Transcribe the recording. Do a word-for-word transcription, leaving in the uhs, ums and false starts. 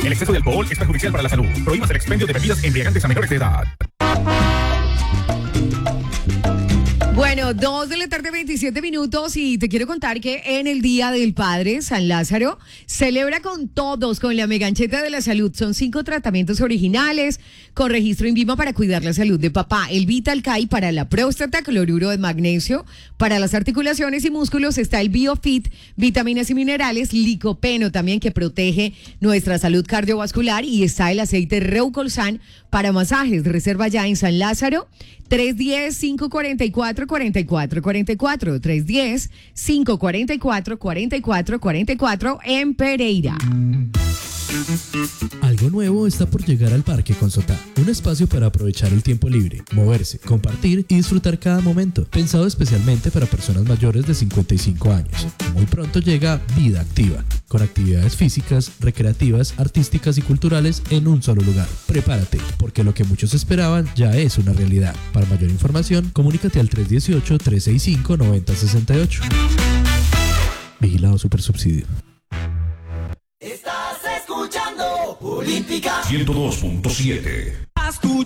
El exceso de alcohol es perjudicial para la salud. Prohíbas el expendio de bebidas embriagantes a menores de edad. Bueno, dos de la tarde, veintisiete minutos, y te quiero contar que en el Día del Padre, San Lázaro celebra con todos, con la Megancheta de la Salud. Son cinco tratamientos originales con registro INVIMA para cuidar la salud de papá. El Vital Kai para la próstata, cloruro de magnesio para las articulaciones y músculos. Está el BioFit, vitaminas y minerales, licopeno también, que protege nuestra salud cardiovascular. Y está el aceite Reucolsan para masajes. Reserva ya en San Lázaro. tres uno cero, cinco cuatro cuatro, cuatro cuatro cuatro cuatro, tres uno cero, cinco cuatro cuatro, cuatro cuatro cuatro cuatro en Pereira. Algo nuevo está por llegar al Parque Consotá, un espacio para aprovechar el tiempo libre, moverse, compartir y disfrutar cada momento, pensado especialmente para personas mayores de cincuenta y cinco años. Muy pronto llega Vida Activa, con actividades físicas, recreativas, artísticas y culturales en un solo lugar. Prepárate, porque lo que muchos esperaban ya es una realidad. Para mayor información, comunícate al tres uno ocho, tres seis cinco, nueve cero seis ocho. Vigilado Supersubsidio. Estás escuchando Olímpica ciento dos punto siete. Haz tu